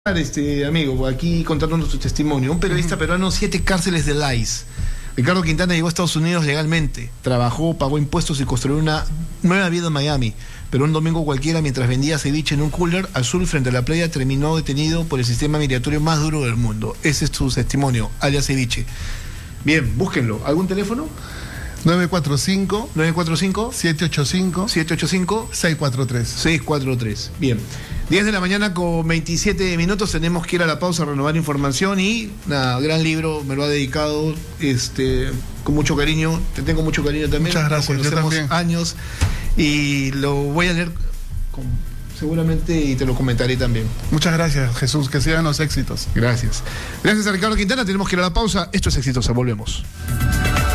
Amigo, aquí contándonos su testimonio. Un periodista peruano, 7 cárceles de ICE. Ricardo Quintana llegó a Estados Unidos legalmente, trabajó, pagó impuestos y construyó una nueva vida en Miami. Pero un domingo cualquiera, mientras vendía ceviche en un cooler al sur frente a la playa, terminó detenido por el sistema migratorio más duro del mundo. Ese es su testimonio, alias ceviche. Bien, búsquenlo. ¿Algún teléfono? 945-785-643. Bien. 10 de la mañana con 27 minutos. Tenemos que ir a la pausa a renovar información. Y nada, gran libro, me lo ha dedicado con mucho cariño. Te tengo mucho cariño también. Muchas gracias, yo también. Años. Y lo voy a leer seguramente y te lo comentaré también. Muchas gracias, Jesús. Que sigan los éxitos. Gracias. Gracias a Ricardo Quintana. Tenemos que ir a la pausa. Esto es Exitosa. Volvemos.